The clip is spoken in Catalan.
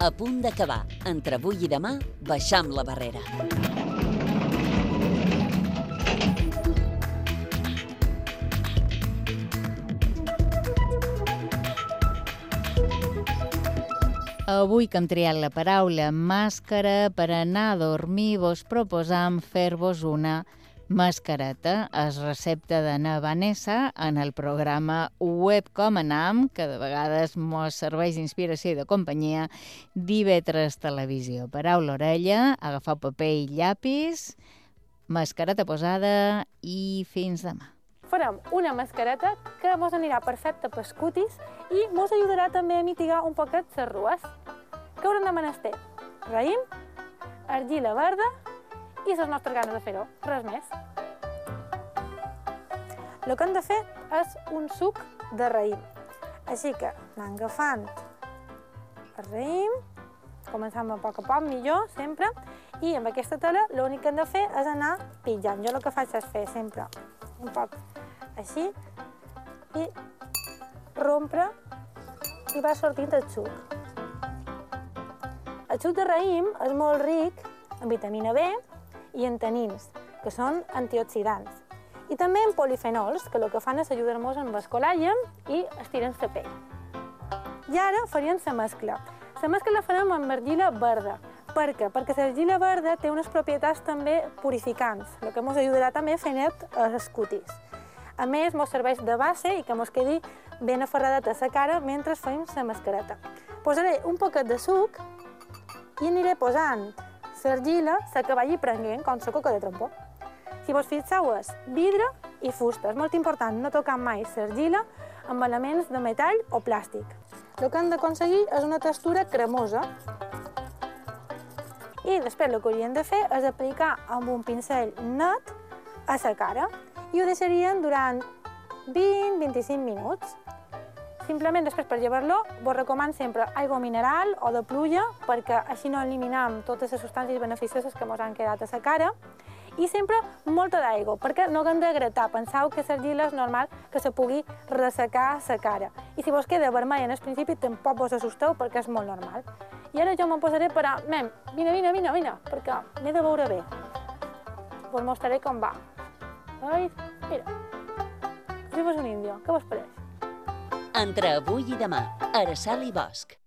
A punt d'acabar. Entre avui i demà, baixam la barrera. Avui que hem triat la paraula màscara per anar a dormir, vos proposam fer-vos una mascareta. És recepta de na Vanessa en el programa Web Com Anam, que de vegades mos serveix d'inspiració i de companyia, d'IV3 Televisió. Parau l'orella, agafeu paper i llapis, mascareta posada i fins demà. Farem una mascareta que mos anirà perfecta pels cutis i mos ajudarà també a mitigar un poquet les rues. Què haurem de menester? Raïm, argila verda i les nostres ganes de fer-ho, res més. El que hem de fer és un suc de raïm. Així que anem agafant el raïm, començam a poc, millor, sempre, i amb aquesta tela l'únic que hem de fer és anar pitjant. Jo el que faig és fer sempre un poc així i rompre i va sortint el suc. El suc de raïm és molt ric en vitamina B i en tanins, que són antioxidants. I també en polifenols, que el que fan és ajudar-nos amb el col·làgen i estiren la pell. I ara faríem la mescla. La mescla la farem amb argila verda. Per què? Perquè l'argila verda té unes propietats també purificants, el que ens ajudarà també a fer net els cutis. A més, ens serveix de base i que ens quedi ben aferradet a la cara mentre fem la mascareta. Posaré un poquet de suc i aniré posant l'argila, la que vagi prenent, com la coca de trompó. Si vos fixeu, és vidre i fusta. És molt important no tocar mai l'argila amb elements de metall o plàstic. El que hem d'aconseguir és una textura cremosa. I després el que hauríem de fer és aplicar amb un pincell net a la cara i ho deixaríem durant 20-25 minuts. Simplement després per llevar-lo vos recomano sempre aigua mineral o de pluja perquè així no eliminam totes les substàncies beneficioses que ens han quedat a la cara i sempre molta d'aigua perquè no haguem de gratar. Penseu que l'argila és normal que se pugui ressecar la cara i si vos queda vermell en el principi tampoc vos assusteu perquè és molt normal. I ara jo me'n posaré per a... Vine, perquè m'he de veure bé. Vos mostraré com va. Ai, mira, si fos un índio, què vos pareix? Entre avui i demà, Araceli Bosch.